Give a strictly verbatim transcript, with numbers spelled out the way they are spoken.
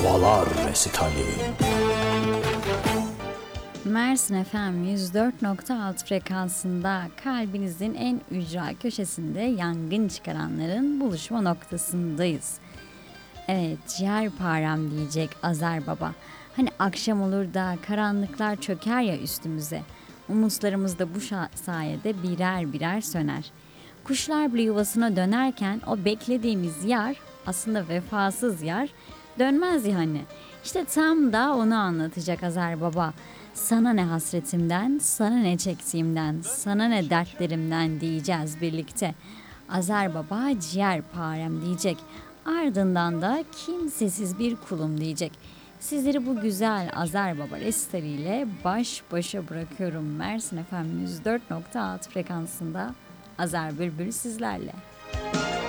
Havalar resitali. Mersin F M yüz dört nokta altı frekansında kalbinizin en ücra köşesinde yangın çıkaranların buluşma noktasındayız. Evet, ciğerparem diyecek Azer Baba. Hani akşam olur da karanlıklar çöker ya üstümüze. Umutlarımız da bu sayede birer birer söner. Kuşlar bile yuvasına dönerken o beklediğimiz yar, aslında vefasız yar, dönmez yani. İşte tam da onu anlatacak Azer Baba. Sana ne hasretimden, sana ne çektiğimden, sana ne dertlerimden diyeceğiz birlikte. Azer Baba ciğerparem diyecek. Ardından da kimsesiz bir kulum diyecek. Sizleri bu güzel Azer Baba resitaliyle baş başa bırakıyorum. Mersin F M yüz dört nokta altı frekansında Azer Bülbül sizlerle.